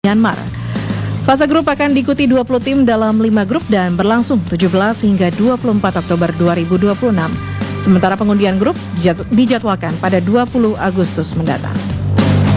Myanmar. Fase grup akan diikuti 20 tim dalam 5 grup dan berlangsung 17 hingga 24 Oktober 2026. Sementara pengundian grup dijadwalkan pada 20 Agustus mendatang.